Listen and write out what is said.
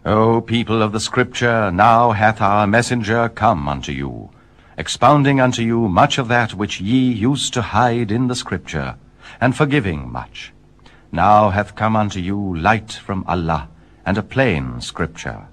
O people of the Scripture, now hath our messenger come unto you, expounding unto you much of that which ye used to hide in the Scripture, and forgiving much. Now hath come unto you light from Allah, and a plain Scripture.